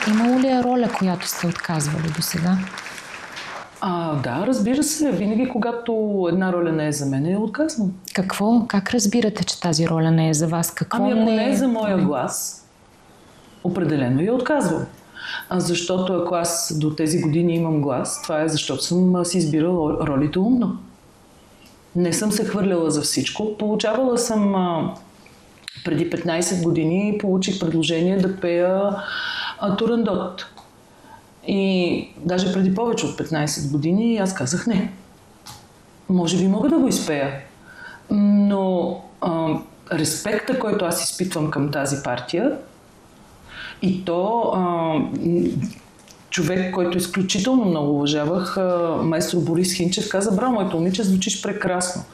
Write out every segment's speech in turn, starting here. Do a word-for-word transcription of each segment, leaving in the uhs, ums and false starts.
Имало ли е роля, която сте отказвали до сега? А, да, разбира се. Винаги, когато една роля не е за мен, я отказвам. Какво? Как разбирате, че тази роля не е за вас? Какво ами ако не не е за моя глас, определено я отказвам. А защото ако аз до тези години имам глас, това е защото съм си избирала ролите умно. Не съм се хвърляла за всичко. Получавала съм а, преди петнайсет години, получих предложение да пея а, Турандот. И даже преди повече от петнайсет години аз казах не. Може би мога да го изпея. Но а, респекта, който аз изпитвам към тази партия, и то а, човек, който изключително много уважавах, а, майстор Борис Хинчев, каза: браво, моето момиче, звучиш прекрасно.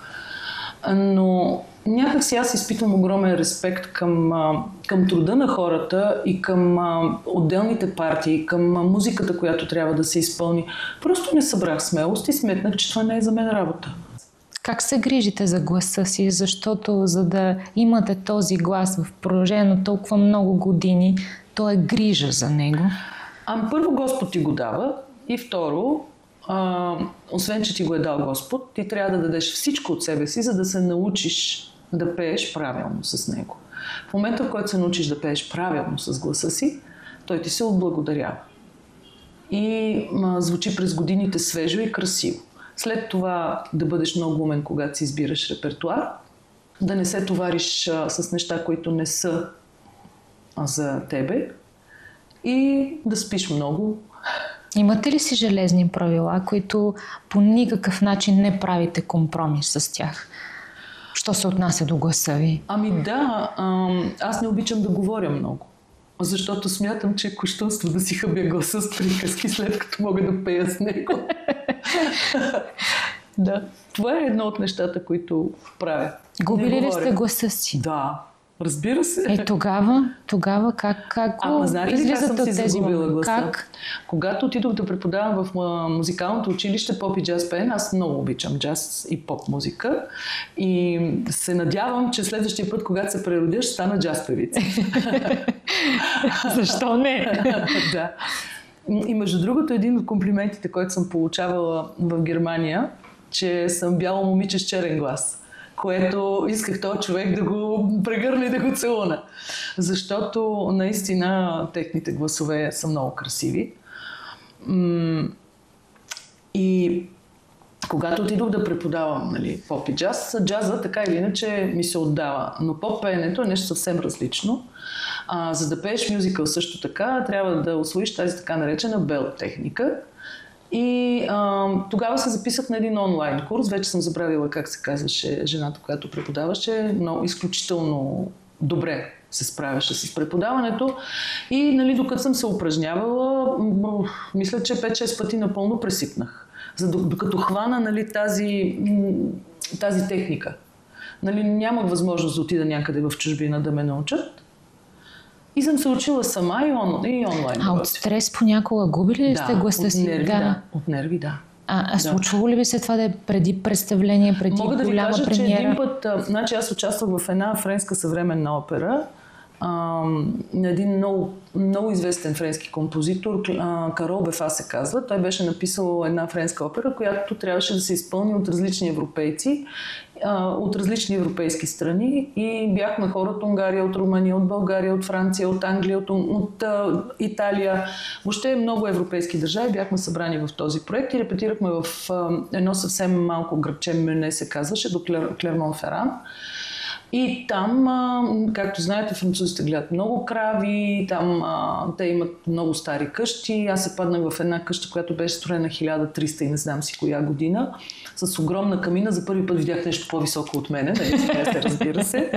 Но някак си аз изпитвам огромен респект към, а, към труда на хората и към а, отделните партии, към а, музиката, която трябва да се изпълни. Просто не събрах смелост и сметнах, че това не е за мен работа. Как се грижите за гласа си? Защото за да имате този глас в продължение на толкова много години, то е грижа за него. А първо Господ ти го дава и второ, а, освен че ти го е дал Господ, ти трябва да дадеш всичко от себе си, за да се научиш да пееш правилно с него. В момента, в който се научиш да пееш правилно с гласа си, той ти се отблагодарява. И а, звучи през годините свежо и красиво. След това да бъдеш много умен, когато си избираш репертуар, да не се товариш а, с неща, които не са а, за тебе, и да спиш много. Имате ли си железни правила, които по никакъв начин не правите компромис с тях? Що се отнася до гласа ви? Ами да, аз не обичам да говоря много. Защото смятам, че е кощунство да си хъбя гласа с приказки, след като мога да пея с него. Да, това е едно от нещата, които правя. Губили ли сте гласа си? Да, разбира се. Е, тогава, тогава как, как го излизате от тези моменти? Как? Когато отидох да преподавам в музикалното училище поп и джаз пеене, аз много обичам джаз и поп музика и се надявам, че следващия път, когато се преродя, ще стана джаз певица. Защо не? Да. И между другото, един от комплиментите, който съм получавала в Германия, че съм бяло момиче с черен глас, което исках този човек да го прегърне и да го целуна. Защото наистина техните гласове са много красиви. И когато отидох да преподавам, нали, поп и джаз, джаза така или иначе ми се отдава. Но поп-пеенето е нещо съвсем различно. А, за да пееш мюзикъл също така, трябва да усвоиш тази така наречена белт техника. И а, тогава се записах на един онлайн курс. Вече съм забравила как се казваше жената, която преподаваше, но изключително добре се справяше с преподаването. И нали, докато съм се упражнявала, мисля, че пет-шест пъти напълно пресипнах. За докато хвана нали, тази, тази техника. Нали, нямах възможност да отида някъде в чужбина да ме научат. И съм се учила сама и, он, и онлайн. А от стрес понякога губили ли да, сте гласа си? От нерви, да. да. От нерви, да. А, а да. Случвало ли ви се това да е преди представление, преди Мога голяма да ви кажа, премиера? че един път, а, значи аз участвах в една френска съвременна опера а, на един много, много известен френски композитор, а, Карол Бефа се казва. Той беше написал една френска опера, която трябваше да се изпълни от различни европейци, а, от различни европейски страни и бяхме хора от Унгария, от Румъния, от България, от Франция, от Англия, от, от а, Италия. Въобще много европейски държави бяхме събрани в този проект и репетирахме в а, едно съвсем малко градче, Мюне се казваше, до Клер, Клермон-Феран. И там, а, както знаете, французите гледат много крави, там а, те имат много стари къщи. Аз се паднах в една къща, която беше строена хиляда триста и не знам си коя година, с огромна камина. За първи път видях нещо по-високо от мене, нали, се разбира се.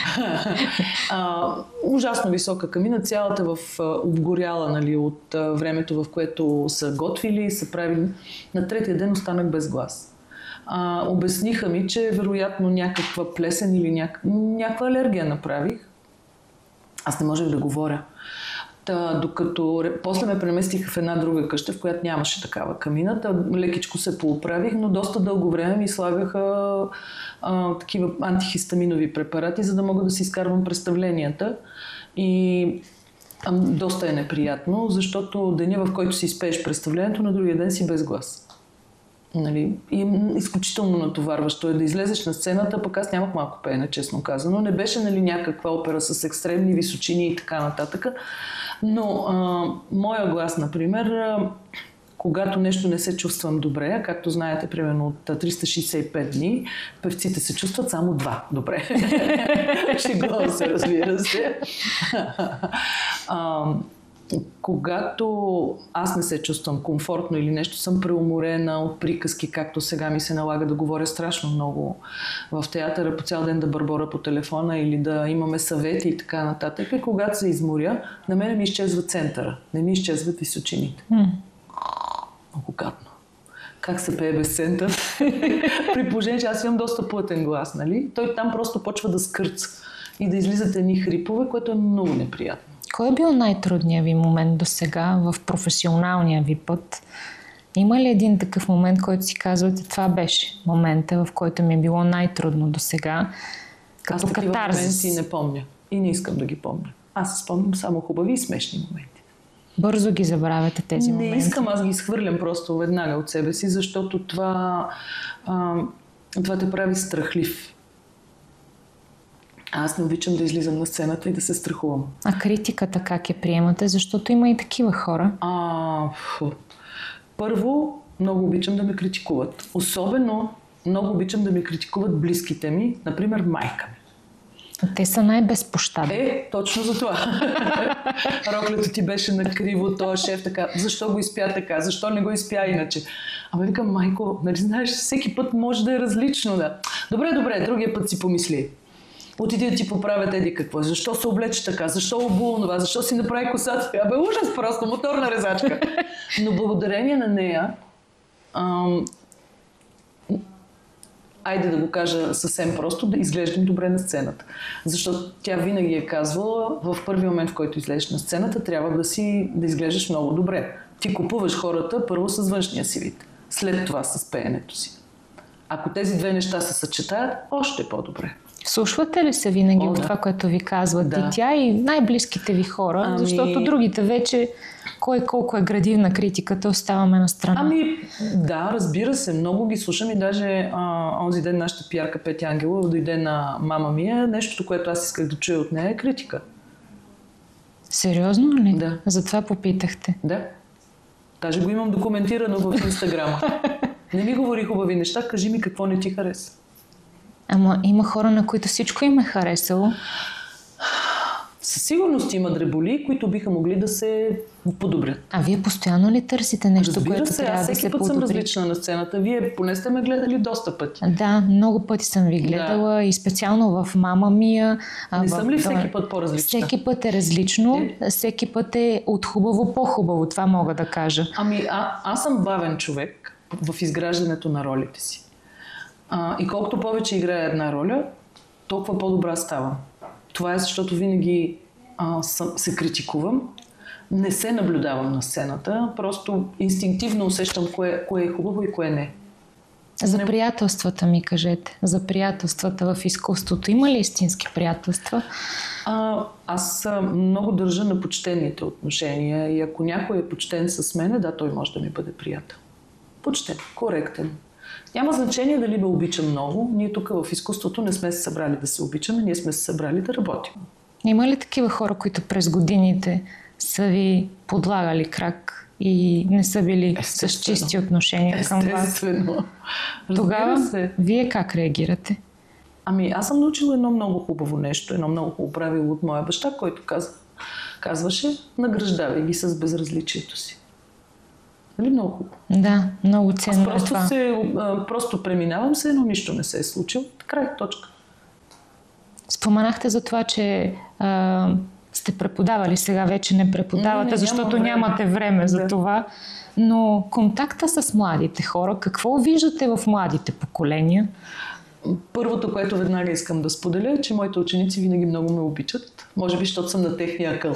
а, ужасно висока камина, цялата в а, обгоряла нали, от а, времето, в което са готвили, са правили. На третия ден останах без глас. А, обясниха ми, че вероятно някаква плесен или няк... някаква алергия направих. Аз не можех да говоря. Та, докато после ме преместиха в една друга къща, в която нямаше такава камина. Та, лекичко се поуправих, но доста дълго време ми слагаха а, такива антихистаминови препарати, за да мога да си изкарвам представленията. И А, доста е неприятно, защото деня, в който си изпееш представлението, на другия ден си без глас. Нали? И е изключително натоварващо е да излезеш на сцената, пък аз нямах малко пеене, честно казано. Не беше, нали, някаква опера с екстремни височини и така нататък. Но а, моя глас, например, а, когато нещо не се чувствам добре, както знаете, примерно от триста шейсет и пет дни, певците се чувстват само два добре. Шегувам се, разбира се. а, Когато аз не се чувствам комфортно или нещо, съм преуморена от приказки, както сега ми се налага да говоря страшно много в театъра, по цял ден да бърбора по телефона или да имаме съвети и така нататък. И когато се изморя, на мен ми изчезва центъра, не ми изчезват височините. Mm. Много гадно. Как се пее без център? При положение, че аз имам доста плътен глас, нали? Той там просто почва да скърца и да излизат едни хрипове, което е много неприятно. Кой е бил най-трудният ви момент до сега в професионалния ви път? Има ли един такъв момент, който си казвате, това беше момента, в който ми е било най-трудно до сега? Като аз такива катарзис. моменти не помня и не искам да ги помня. Аз се спомням само хубави и смешни моменти. Бързо ги забравяте тези не моменти? Не искам, аз ги изхвърлям просто веднага от себе си, защото това, а, това те прави страхлив. Аз не обичам да излизам на сцената и да се страхувам. А критиката как я приемате? Защото има и такива хора. А, фу. Първо, много обичам да ме критикуват. Особено много обичам да ме критикуват близките ми, например майка ми. Те са най-безпощадни. Е, точно за това. Роклето ти беше накриво, този шеф така. Защо го изпя така? Защо не го изпя иначе? Ама викам, майко, нали знаеш, всеки път може да е различно, да. Добре, добре, другия път си помисли. Отиди да ти поправят еди какво. Защо се облече така? Защо обува това? Защо си направи косата? Абе, ужас просто, моторна резачка. Но благодарение на нея, ам, айде да го кажа съвсем просто, да изглеждам добре на сцената. Защото тя винаги е казвала, в първия момент, в който излезеш на сцената, трябва да си да изглеждаш много добре. Ти купуваш хората първо с външния си вид, след това с пеенето си. Ако тези две неща се съчетаят, още по-добре. Слушвате ли се винаги О, от да. това, което ви казват Да. и тя, и най-близките ви хора? Ами... Защото другите вече, кой колко е градивна критиката, оставаме на страна. Ами, да, разбира се, много ги слушам и даже а, онзи ден нашата пиарка Петя Ангелова дойде на мама ми, нещото, което аз исках да чуя от нея е критика. Сериозно ли? Да. Затова попитахте. Да. Даже го имам документирано в Инстаграма. Не ми говори хубави неща, кажи ми какво не ти хареса. Ама има хора, на които всичко им е харесало. Със сигурност има дреболи, които биха могли да се подобрят. А вие постоянно ли търсите нещо, Разбира което се, трябва аз да всеки се път съм подобри? различна на сцената. Вие поне сте ме гледали доста пъти. Да, много пъти съм ви гледала да. И специално в Мама Мия. Не в... съм ли всеки път по-различна? Всеки път е различно, е? Всеки път е от хубаво по-хубаво, това мога да кажа. Ами а, аз съм бавен човек в изграждането на ролите си. А, и колкото повече играя една роля, толкова по-добра ставам. Това е защото винаги а, съм, се критикувам, не се наблюдавам на сцената, просто инстинктивно усещам кое, кое е хубаво и кое не. За не... приятелствата ми кажете. За приятелствата в изкуството. Има ли истински приятелства? А, аз а, много държа на почтените отношения и ако някой е почтен с мене, да, той може да ми бъде приятел. Почтен, коректен. Няма значение дали ме обича много. Ние тук в изкуството не сме се събрали да се обичаме, ние сме се събрали да работим. Има ли такива хора, които през годините са ви подлагали крак и не са били Естествено. С чисти отношения към вас? Естествено. Тогава се. Вие как реагирате? Ами аз съм научила едно много хубаво нещо, едно много хубаво правило от моя баща, който казва, казваше, награждавай ги с безразличието си. Нали много хубаво? Да, много ценно просто е това. Се, а, просто преминавам се, но нищо не се е случило. Край, точка. Споменахте за това, че а, сте преподавали, сега вече не преподавате, не, не, защото време. Нямате време за да. Това. Но контакта с младите хора, какво виждате в младите поколения? Първото, което веднага искам да споделя, е, че моите ученици винаги много ме обичат. Може би, защото съм на техния акъл.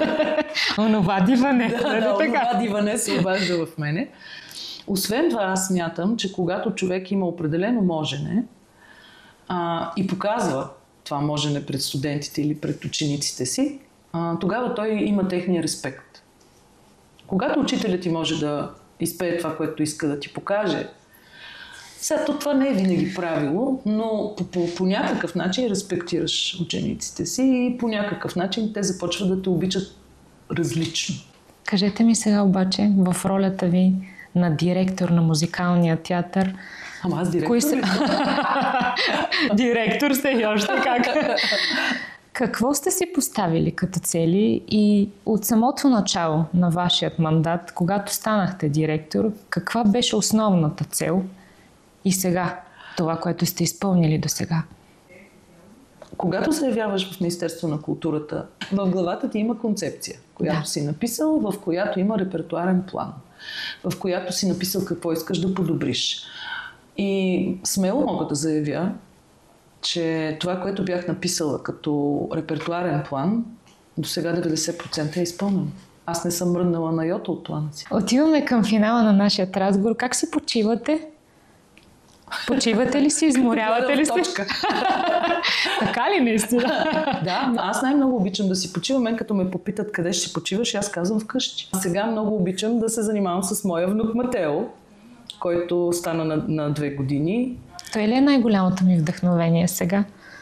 Онова диване. Да, да, онова диване се обажда в мене. Освен това, аз смятам, че когато човек има определено можене а, и показва това можене пред студентите или пред учениците си, а, тогава той има техния респект. Когато учителят ти може да изпее това, което иска да ти покаже, сега то това не е винаги правило, но по, по, по някакъв начин респектираш учениците си и по някакъв начин те започват да те обичат различно. Кажете ми сега обаче, в ролята ви на директор на музикалния театър... Ама аз директор кои ли? са... Директор сте и още как. Какво сте си поставили като цели и от самото начало на вашият мандат, когато станахте директор, каква беше основната цел и сега, това, което сте изпълнили до сега? Когато се явяваш в Министерство на културата, в главата ти има концепция, която Да. си написал, в която има репертуарен план, в която си написал какво искаш да подобриш. И смело мога да заявя, че това, което бях написала като репертуарен план, до сега деветдесет процента е изпълнено. Аз не съм мръднала на йота от плана си. Отиваме към финала на нашия разговор. Как си почивате? Почивате ли си? Изморявате ли се? Точка. Така ли наистина? Да, аз най-много обичам да си почивам. Мен като ме попитат къде ще си почиваш, аз казвам вкъщи. Сега много обичам да се занимавам с моя внук Матео, който стана на, на две години. Той ли е най-голямото ми вдъхновение сега?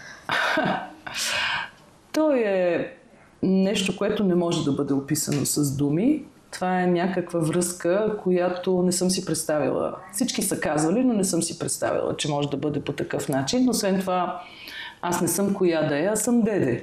Той е нещо, което не може да бъде описано с думи. Това е някаква връзка, която не съм си представила. Всички са казвали, но не съм си представила, че може да бъде по такъв начин. Освен това, аз не съм коя да е, аз съм деде.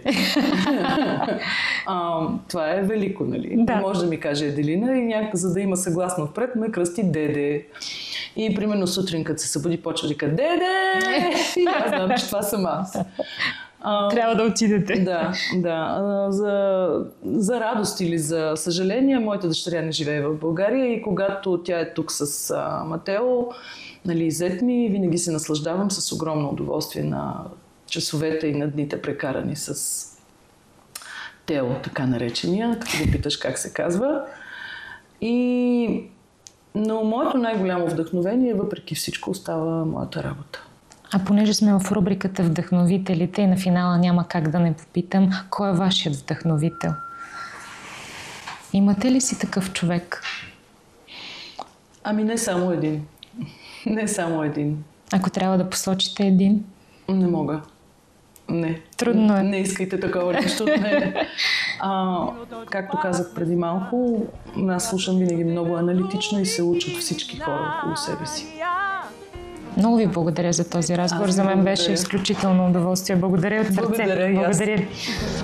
а, това е велико, нали? Да. Може да ми каже Еделина и някак, за да има съгласно впред, ме кръсти деде. И примерно сутрин, като се събуди, почва да вика деде! И аз знам, че това съм аз. А, Трябва да отидете. Да, да. А, За, за радост или за съжаление, моята дъщеря не живее в България и когато тя е тук с а, Матео, нали, зет ми, винаги се наслаждавам с огромно удоволствие на часовете и на дните прекарани с Тео, така наречения, като го питаш как се казва. И... Но моето най-голямо вдъхновение, въпреки всичко, остава моята работа. А понеже сме в рубриката Вдъхновителите и на финала няма как да не попитам, кой е вашият вдъхновител? Имате ли си такъв човек? Ами не само един. Не само един. Ако трябва да посочите един? Не мога. Не. Трудно е. Не искайте такова нещо от мен. А, както казах преди малко, аз слушам винаги много аналитично и се учат всички хора около себе си. Много ви благодаря за този разговор. Аз За мен благодаря. беше изключително удоволствие. Благодаря от сърце. Благодаря и аз. Благодаря.